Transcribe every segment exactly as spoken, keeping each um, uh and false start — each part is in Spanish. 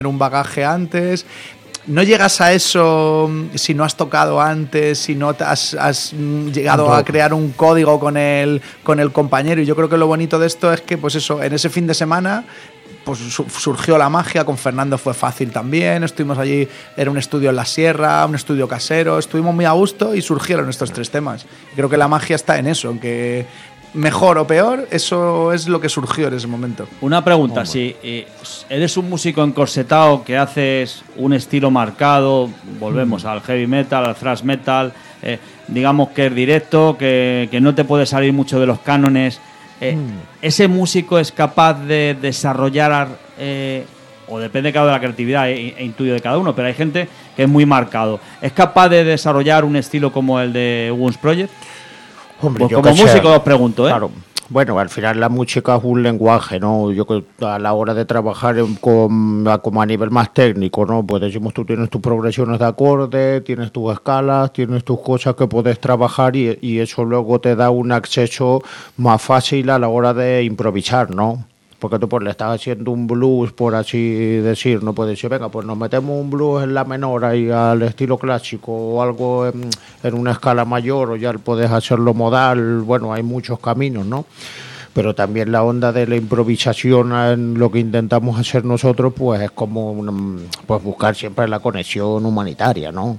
un bagaje antes. No llegas a eso si no has tocado antes, si no te has, has llegado no. a crear un código con el, con el compañero. Y yo creo que lo bonito de esto es que, pues eso, en ese fin de semana pues surgió la magia. Con Fernando fue fácil también. Estuvimos allí, era un estudio en la sierra, un estudio casero. Estuvimos muy a gusto y surgieron estos tres temas. Y creo que la magia está en eso, en que mejor o peor, eso es lo que surgió en ese momento. Una pregunta, oh, si eh, eres un músico encorsetado que haces un estilo marcado, volvemos mm. al heavy metal, al thrash metal, eh, digamos que es directo, que, que no te puede salir mucho de los cánones, eh, mm. ¿ese músico es capaz de desarrollar, eh, o depende claro de la creatividad e, e intuyo de cada uno, pero hay gente que es muy marcado, ¿es capaz de desarrollar un estilo como el de Wounds Project? Hombre, pues yo como músico sé, os pregunto, ¿eh? Claro. Bueno, al final la música es un lenguaje, ¿no? Yo que a la hora de trabajar en, con, como a nivel más técnico, ¿no? Pues decimos, tú tienes tus progresiones de acorde, tienes tus escalas, tienes tus cosas que puedes trabajar y, y eso luego te da un acceso más fácil a la hora de improvisar, ¿no? Porque tú pues le estás haciendo un blues, por así decir, no puedes decir, venga, pues nos metemos un blues en la menor ahí al estilo clásico o algo en, en una escala mayor o ya puedes hacerlo modal, bueno, hay muchos caminos, ¿no? Pero también la onda de la improvisación en lo que intentamos hacer nosotros, pues es como una, pues buscar siempre la conexión humanitaria, ¿no?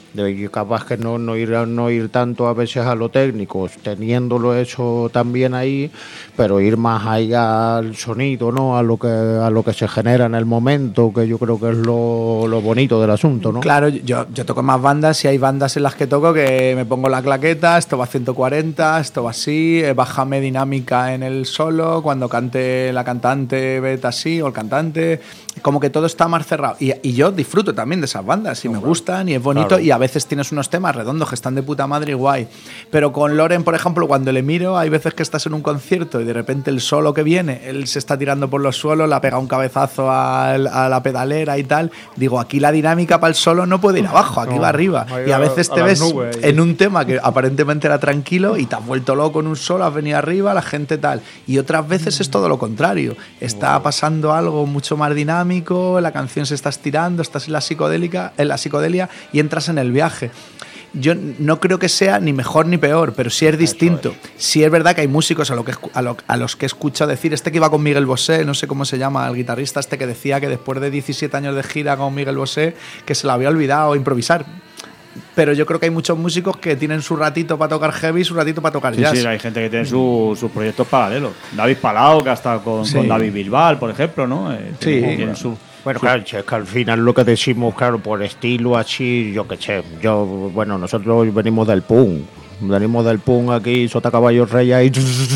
De capaz que no, no, ir, no ir tanto a veces a lo técnico, teniéndolo eso también ahí, pero ir más allá al sonido, ¿no? A lo que a lo que se genera en el momento, que yo creo que es lo, lo bonito del asunto, ¿no? Claro, yo, yo toco más bandas y hay bandas en las que toco que me pongo la claqueta, esto va a ciento cuarenta, esto va así, bájame dinámica en el solo, cuando cante la cantante vete así, o el cantante, como que todo está más cerrado. Y, y yo disfruto también de esas bandas, y me gustan, y es bonito, claro. Y a veces tienes unos temas redondos que están de puta madre y guay. Pero con Loren, por ejemplo, cuando le miro, hay veces que estás en un concierto y de repente el solo que viene, él se está tirando por los suelos, le ha pegado un cabezazo a, a la pedalera y tal. Digo, aquí la dinámica para el solo no puede ir abajo, aquí no, va arriba. Y a veces a, te a ves nubes, en un tema que aparentemente era tranquilo y te has vuelto loco en un solo, has venido arriba, la gente tal. Y otras veces es todo lo contrario. Está pasando algo mucho más dinámico, la canción se está estirando, estás en la psicodélica, en la psicodelia y entras en el viaje. Yo no creo que sea ni mejor ni peor, pero sí es distinto. Sí es verdad que hay músicos a, lo que, a, lo, a los que he escuchado decir, este que iba con Miguel Bosé, no sé cómo se llama, el guitarrista este que decía que después de diecisiete años de gira con Miguel Bosé, que se le había olvidado improvisar. Pero yo creo que hay muchos músicos que tienen su ratito para tocar heavy y su ratito para tocar sí, jazz. Sí, hay gente que tiene su, sus proyectos paralelos. David Palau, que ha estado con, sí. con David Bilbao, por ejemplo, ¿no? Eh, sí. Tiene, tiene su... Bueno, claro, es que al final lo que decimos, claro, por estilo así, yo qué sé, yo, bueno, nosotros venimos del punk, venimos del punk aquí, sota caballos rey ahí,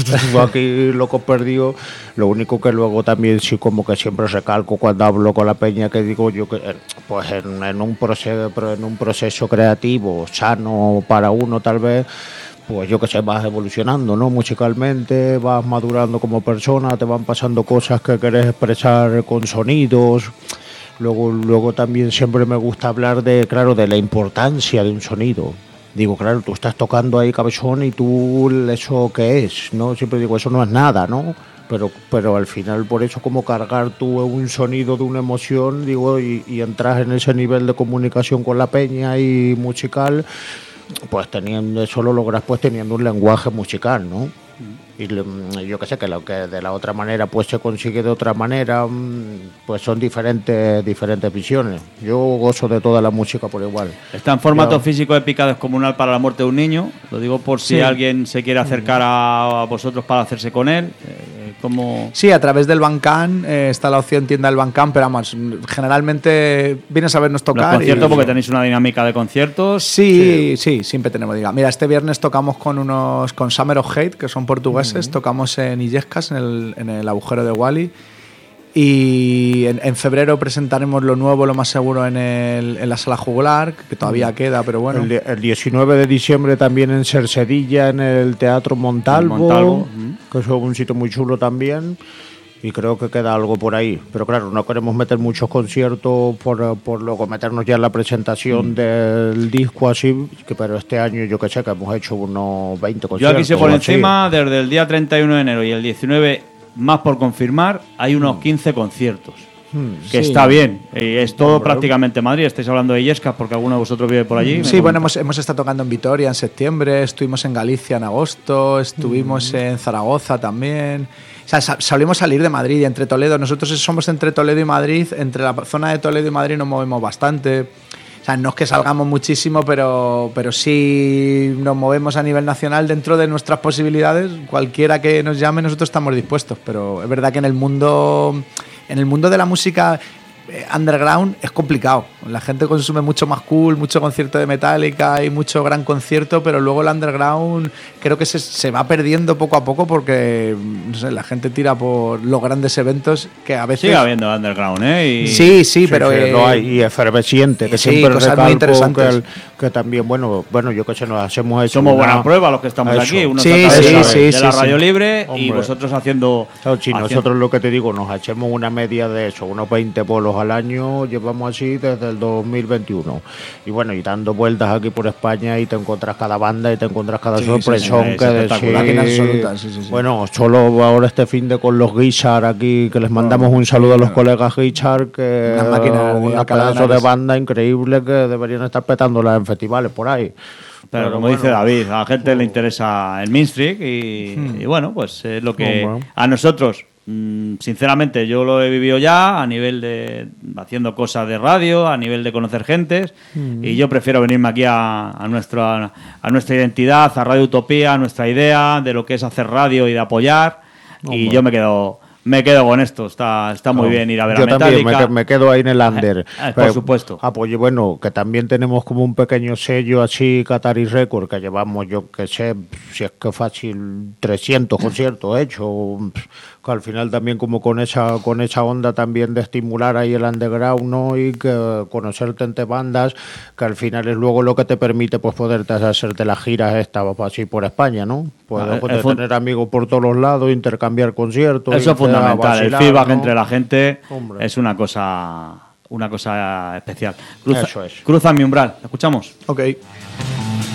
aquí locos perdidos, lo único que luego también sí como que siempre recalco cuando hablo con la peña que digo yo que, pues en, en, un proceso, en un proceso creativo, sano para uno tal vez, pues yo que sé, vas evolucionando, ¿no? Musicalmente, vas madurando como persona, te van pasando cosas que querés expresar con sonidos. Luego, luego también siempre me gusta hablar de, claro, de la importancia de un sonido. Digo, claro, tú estás tocando ahí cabezón y tú, ¿eso qué es? ¿No? Siempre digo, eso no es nada, ¿no? Pero, pero al final, por eso, como cargar tú un sonido de una emoción, digo, y, y entras en ese nivel de comunicación con la peña y musical, pues teniendo eso lo logras pues teniendo un lenguaje musical, ¿no? Y yo que sé que lo que de la otra manera pues se consigue de otra manera, pues son diferentes diferentes visiones. Yo gozo de toda la música por igual. Está en formato yo... físico de Picado Descomunal para la muerte de un niño. Lo digo por si sí. alguien se quiere acercar a vosotros para hacerse con él. Eh, como... Sí, a través del Bandcamp eh, está la opción tienda del Bandcamp, pero vamos, generalmente vienes a vernos tocar. Los conciertos, y... porque tenéis una dinámica de conciertos. Sí, sí, sí, siempre tenemos dinámica. Mira, este viernes tocamos con unos con Summer of Hate, que son portugueses, mm-hmm. tocamos en Illescas, en el, en el agujero de Wally. Y en, en febrero presentaremos lo nuevo, lo más seguro, en, el, en la Sala Juglar, que todavía queda, pero bueno. El, el diecinueve de diciembre también en Cercedilla, en el Teatro Montalvo, Montalvo. que es un sitio muy chulo también. Y creo que queda algo por ahí. Pero claro, no queremos meter muchos conciertos por, por luego meternos ya en la presentación mm. del disco así, que pero este año yo que sé que hemos hecho unos veinte conciertos. Yo aquí sé por encima, así. Desde el día treinta y uno de enero y el diecinueve, más por confirmar, hay unos quince conciertos. que sí. está bien. Y es todo Hombre. prácticamente Madrid. Estáis hablando de Illescas porque alguno de vosotros vive por allí. Sí, bueno, hemos, hemos estado tocando en Vitoria en septiembre, estuvimos en Galicia en agosto, estuvimos mm. en Zaragoza también. O sea, solemos salir de Madrid y entre Toledo. Nosotros somos entre Toledo y Madrid, entre la zona de Toledo y Madrid nos movemos bastante. O sea, no es que salgamos muchísimo, pero, pero sí nos movemos a nivel nacional dentro de nuestras posibilidades. Cualquiera que nos llame, nosotros estamos dispuestos. Pero es verdad que en el mundo, en el mundo de la música underground es complicado. La gente consume mucho más cool, mucho concierto de Metallica y mucho gran concierto, pero luego el underground creo que se, se va perdiendo poco a poco porque no sé, la gente tira por los grandes eventos que a veces... Sigue habiendo underground, ¿eh? Y... Sí, sí, pero... Sí, eh... lo hay, y efervesciente, que sí, siempre cosas muy interesantes. Que, el, que también, bueno, bueno, yo que sé, nos hacemos hecho Somos una... buena prueba los que estamos eso. aquí, unos sí, a sí, de, la, sí, de sí, la sí, radio sí. libre Hombre. y vosotros haciendo... Claro, si haciendo... nosotros lo que te digo, nos hacemos una media de eso, unos veinte bolos al año, llevamos así desde el dos mil veintiuno. Y bueno, y dando vueltas aquí por España y te encuentras cada banda y te encuentras cada sí, sorpresón sí, sí, que es decir. absoluta, sí, sí, sí. Bueno, solo ahora este fin de con los Guichar aquí, que les mandamos un saludo a los colegas Guichar, que Una máquina de una pedazo de cadenas. banda increíble que deberían estar petándola en festivales por ahí. Pero, Pero como bueno. dice David, a la gente le interesa el mainstream y, hmm. y bueno, pues es lo que Hombre. a nosotros, mmm, sinceramente, yo lo he vivido ya a nivel de haciendo cosas de radio, a nivel de conocer gentes hmm. y yo prefiero venirme aquí a, a, nuestra, a nuestra identidad, a Radio Utopía, a nuestra idea de lo que es hacer radio y de apoyar. Hombre. Y yo me quedo... Me quedo con esto, está, está muy no, bien ir a ver yo a Metallica. También me, me quedo ahí en el under. Eh, eh, por supuesto. Apoyo, bueno, que también tenemos como un pequeño sello así, Qatari Record, que llevamos, yo que sé, si es que fácil, trescientos conciertos hechos, que al final también como con esa con esa onda también de estimular ahí el underground, ¿no? Y que conocerte entre bandas, que al final es luego lo que te permite pues poderte hacerte las giras estas así por España, ¿no? Poder, ah, poder tener amigos por todos los lados, intercambiar conciertos. Eso es fundamental, vacilar, el feedback, ¿no? Entre la gente. Hombre. Es una cosa una cosa especial. Cruza, Eso es. Cruza mi umbral, ¿escuchamos? Ok.